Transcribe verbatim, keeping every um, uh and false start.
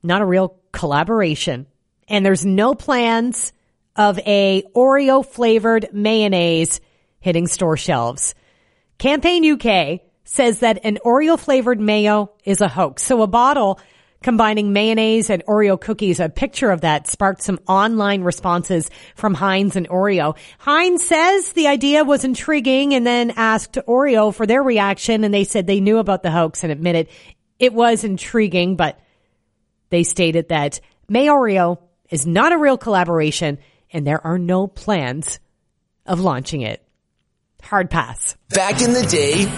not a real collaboration. And there's no plans of a Oreo flavored mayonnaise hitting store shelves. Campaign U K says that an Oreo flavored mayo is a hoax. So a bottle combining mayonnaise and Oreo cookies, a picture of that sparked some online responses from Heinz and Oreo. Heinz says the idea was intriguing and then asked Oreo for their reaction, and they said they knew about the hoax and admitted it was intriguing, but they stated that Mayoreo is not a real collaboration and there are no plans of launching it. Hard pass. Back in the day,